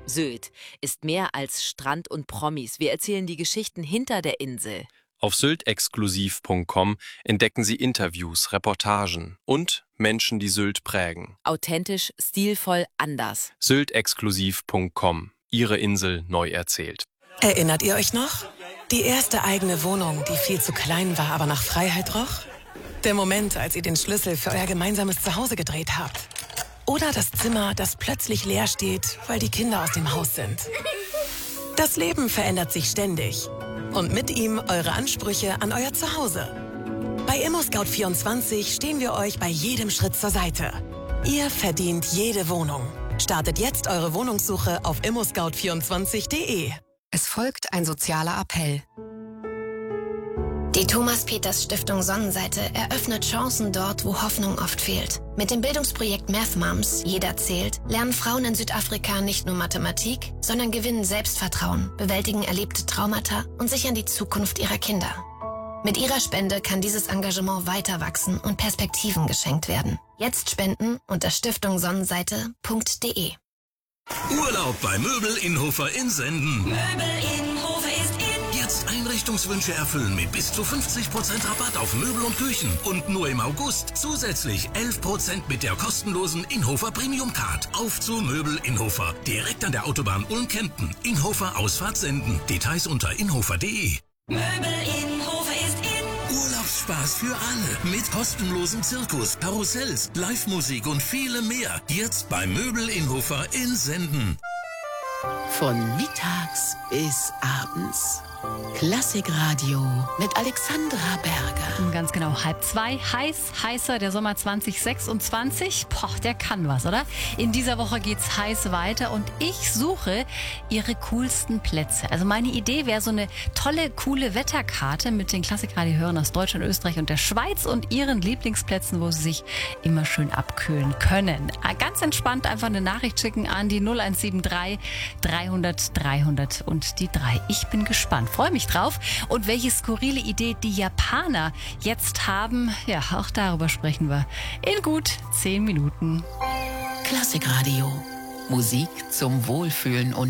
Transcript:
Sylt ist mehr als Strand und Promis. Wir erzählen die Geschichten hinter der Insel. Auf syltexklusiv.com entdecken Sie Interviews, Reportagen und Menschen, die Sylt prägen. Authentisch, stilvoll, anders. syltexklusiv.com. Ihre Insel neu erzählt. Erinnert ihr euch noch? Die erste eigene Wohnung, die viel zu klein war, aber nach Freiheit roch? Der Moment, als ihr den Schlüssel für euer gemeinsames Zuhause gedreht habt. Oder das Zimmer, das plötzlich leer steht, weil die Kinder aus dem Haus sind. Das Leben verändert sich ständig. Und mit ihm eure Ansprüche an euer Zuhause. Bei ImmoScout24 stehen wir euch bei jedem Schritt zur Seite. Ihr verdient jede Wohnung. Startet jetzt eure Wohnungssuche auf immoscout24.de. Es folgt ein sozialer Appell. Die Thomas-Peters-Stiftung Sonnenseite eröffnet Chancen dort, wo Hoffnung oft fehlt. Mit dem Bildungsprojekt Math Moms, Jeder zählt, lernen Frauen in Südafrika nicht nur Mathematik, sondern gewinnen Selbstvertrauen, bewältigen erlebte Traumata und sichern die Zukunft ihrer Kinder. Mit ihrer Spende kann dieses Engagement weiter wachsen und Perspektiven geschenkt werden. Jetzt spenden unter stiftungsonnenseite.de. Urlaub bei Möbel Inhofer in Senden. Möbel Inhofer ist in. Jetzt Einrichtungswünsche erfüllen mit bis zu 50% Rabatt auf Möbel und Küchen. Und nur im August zusätzlich 11% mit der kostenlosen Inhofer Premium Card. Auf zu Möbel Inhofer. Direkt an der Autobahn Ulm-Kempten. Inhofer Ausfahrt Senden. Details unter inhofer.de. Möbel Inhofer ist in. Urlaubsspaß für alle. Mit kostenlosem Zirkus, Karussells, Live-Musik und vielem mehr. Jetzt bei Möbel Inhofer in Senden. Von mittags bis abends. Klassikradio mit Alexandra Berger. Ganz genau, 1:30. Heißer, der Sommer 2026. Boah, der kann was, oder? In dieser Woche geht's heiß weiter und ich suche Ihre coolsten Plätze. Also meine Idee wäre so eine tolle, coole Wetterkarte mit den Klassikradio-Hörern aus Deutschland, Österreich und der Schweiz und Ihren Lieblingsplätzen, wo Sie sich immer schön abkühlen können. Ganz entspannt einfach eine Nachricht schicken an die 0173 300 300 und die 3. Ich bin gespannt. Freue mich drauf. Und welche skurrile Idee die Japaner jetzt haben, ja, auch darüber sprechen wir in gut 10 Minuten. Klassikradio. Musik zum Wohlfühlen und